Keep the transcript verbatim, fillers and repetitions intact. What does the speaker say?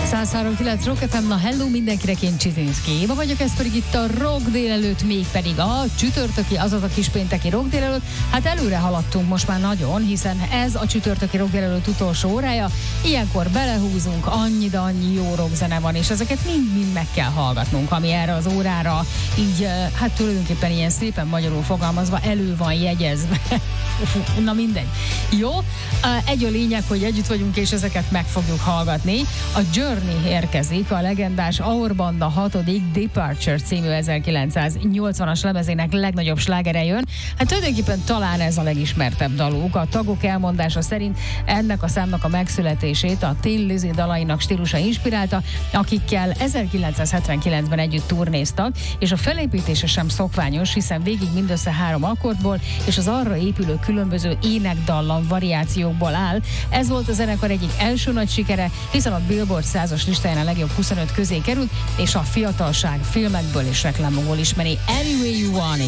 száz három kilenc Rock ef em, na hello mindenkinek, én Csizinszki Éva vagyok, ez pedig itt a Rock délelőtt, mégpedig a csütörtöki, azaz a kispénteki Rock délelőtt. Hát előre haladtunk most már nagyon, hiszen ez a csütörtöki Rock délelőtt utolsó órája. Ilyenkor belehúzunk, annyi, de annyi jó rockzene van, és ezeket mind-mind meg kell hallgatnunk, ami erre az órára így, hát tulajdonképpen ilyen szépen magyarul fogalmazva elő van jegyezve. Na mindegy. Jó, egy a lényeg, hogy együtt vagyunk, és ezeket meg fogjuk hallgatni. A Journey érkezik, a legendás Our Banda hatodik Departure című ezerkilencszáznyolcvanas lemezének legnagyobb slágere jön. Hát tulajdonképpen talán ez a legismertebb daluk. A tagok elmondása szerint ennek a számnak a megszületését a Thin Lizzy dalainak stílusa inspirálta, akikkel ezerkilencszázhetvenkilencben együtt turnéztak, és a felépítése sem szokványos, hiszen végig mindössze három akkordból és az arra épülő különböző énekdallam variációkból áll. Ez volt a zenekar egyik első nagy sikere, hiszen a Billboard százas listáján a legjobb huszonöt közé került, és a fiatalság filmekből és reklámokból ismeri. Any Way You Want It.